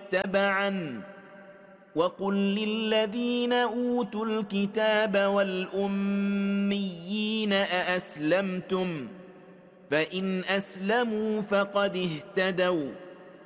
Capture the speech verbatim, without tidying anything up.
تبعا وقل للذين أوتوا الكتاب والأميين أأسلمتم فإن أسلموا فقد اهتدوا